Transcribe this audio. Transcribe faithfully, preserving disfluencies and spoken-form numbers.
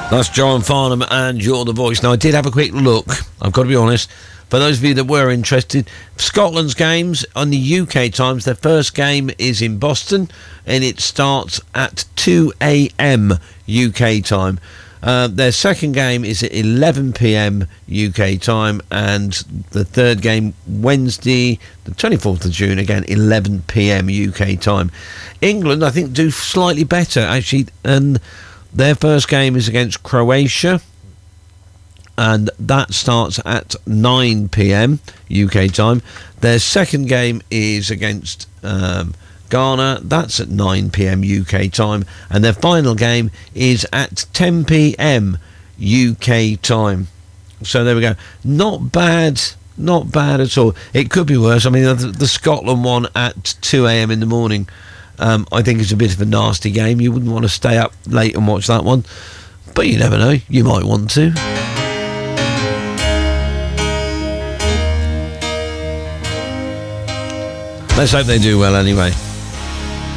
That's John Farnham and You're the Voice. Now, I did have a quick look, I've got to be honest. For those of you that were interested, Scotland's games on the U K times, their first game is in Boston and it starts at two a.m. U K time. Uh, their second game is at eleven p.m. U K time, and the third game Wednesday the twenty-fourth of June, again eleven p.m. U K time. England, I think, do slightly better actually, and their first game is against Croatia, and that starts at nine p.m. U K time. Their second game is against um, Ghana, that's at nine p.m. U K time, and their final game is at ten p.m. U K time. So there we go. Not bad, not bad at all. It could be worse. I mean, the, the Scotland one at two a.m. in the morning, um, I think is a bit of a nasty game. You wouldn't want to stay up late and watch that one, but you never know, you might want to. Let's hope they do well anyway.